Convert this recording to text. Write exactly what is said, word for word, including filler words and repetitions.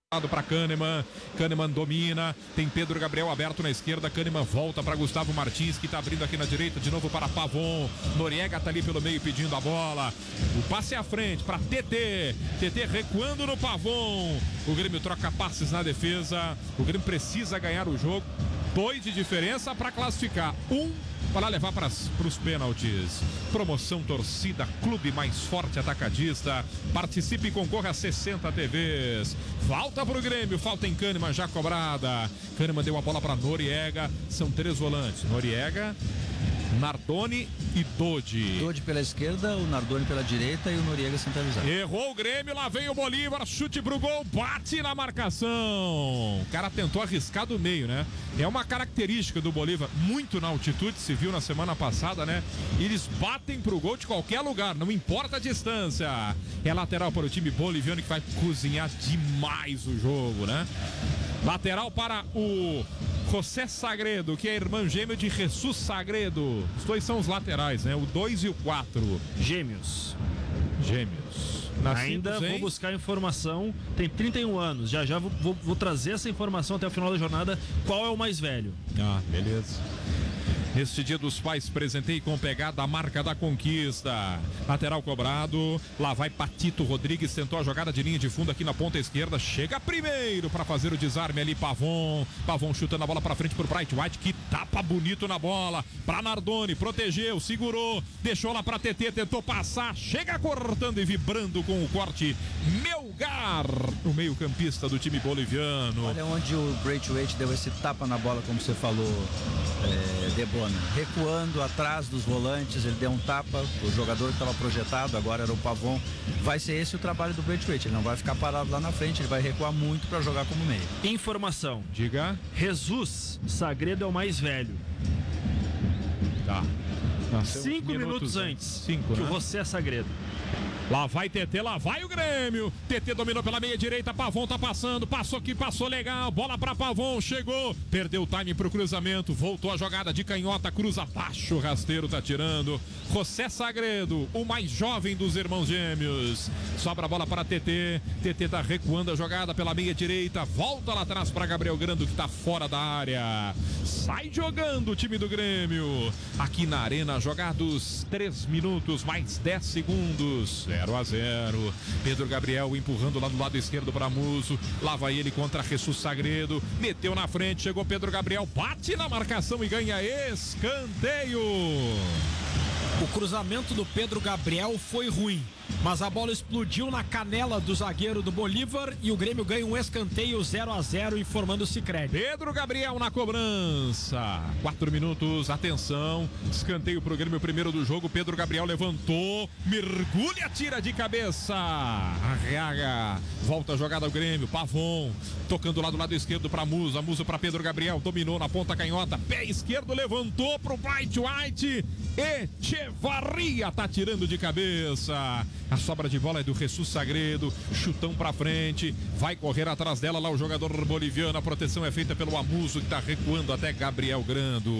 Para Kahneman, Kahneman domina, tem Pedro Gabriel aberto na esquerda, Kahneman volta para Gustavo Martins, que está abrindo aqui na direita, de novo para Pavon, Noriega está ali pelo meio pedindo a bola, o passe à frente para T T, T T recuando no Pavon, o Grêmio troca passes na defesa, o Grêmio precisa ganhar o jogo, dois de diferença para classificar, um para levar para os pênaltis. Promoção torcida, clube mais forte atacadista. Participe e concorra a sessenta T Vs. Falta para o Grêmio, falta em Kahneman, já cobrada. Kahneman deu a bola para Noriega. São três volantes. Noriega, Nardoni e Dodi. Dodi pela esquerda, o Nardoni pela direita e o Noriega centralizado. Errou o Grêmio, lá vem o Bolívar, chute pro gol, bate na marcação. O cara tentou arriscar do meio, né? É uma característica do Bolívar, muito na altitude, se viu na semana passada, né? Eles batem pro gol de qualquer lugar, não importa a distância. É lateral para o time boliviano que vai cozinhar demais o jogo, né? Lateral para o José Sagredo, que é irmão gêmeo de Jesus Sagredo. Os dois são os laterais, né? O dois e o quatro. Gêmeos. Gêmeos. Nascidos, Ainda vou hein? buscar informação. Tem trinta e um anos. Já já vou, vou, vou trazer essa informação até o final da jornada. Qual é o mais velho? Ah, beleza. Neste dia dos pais, presentei com pegada a marca da conquista. Lateral cobrado. Lá vai Patito Rodrigues. Tentou a jogada de linha de fundo aqui na ponta esquerda. Chega primeiro para fazer o desarme ali. Pavon. Pavon chutando a bola para frente pro Bright White. Que tapa bonito na bola. Para Nardoni. Protegeu. Segurou. Deixou lá para T T. Tentou passar. Chega cortando e vibrando com o corte. Melgar. O meio-campista do time boliviano. Olha onde o Bright White deu esse tapa na bola, como você falou, é, Debona. Recuando atrás dos volantes, ele deu um tapa, o jogador que estava projetado, agora era o Pavon. Vai ser esse o trabalho do Braithwaite, ele não vai ficar parado lá na frente, ele vai recuar muito para jogar como meio. Informação. Diga. Jesus Sagredo é o mais velho. Tá. Nasceu Cinco minutos, minutos antes Cinco, que né? o José Sagredo. Lá vai T T, lá vai o Grêmio. T T dominou pela meia direita, Pavon tá passando, passou aqui, passou legal, bola pra Pavon, chegou, perdeu o time pro cruzamento, voltou a jogada de canhota, cruza abaixo, o rasteiro tá tirando. José Sagredo, o mais jovem dos irmãos gêmeos. Sobra a bola para T T, T T tá recuando a jogada pela meia direita, volta lá atrás para Gabriel Grando, que tá fora da área. Sai jogando o time do Grêmio. Aqui na arena, jogados três minutos, mais dez segundos. zero a zero. Pedro Gabriel empurrando lá do lado esquerdo para Muso. Lá vai ele contra Jesus Sagredo. Meteu na frente, chegou Pedro Gabriel. Bate na marcação e ganha escanteio. O cruzamento do Pedro Gabriel foi ruim, mas a bola explodiu na canela do zagueiro do Bolívar e o Grêmio ganha um escanteio zero a zero, informando o Sicredi. Pedro Gabriel na cobrança. Quatro minutos, atenção. Escanteio pro Grêmio, primeiro do jogo. Pedro Gabriel levantou, mergulha, tira de cabeça. Arreaga. Volta a jogada ao Grêmio. Pavon tocando lá do lado esquerdo pra Musa. Musa pra Pedro Gabriel. Dominou na ponta canhota. Pé esquerdo, levantou pro Bright White. Echevarria tá tirando de cabeça. A sobra de bola é do Jesus Sagredo. Chutão pra frente. Vai correr atrás dela lá o jogador boliviano. A proteção é feita pelo Amuso, que tá recuando até Gabriel Grando.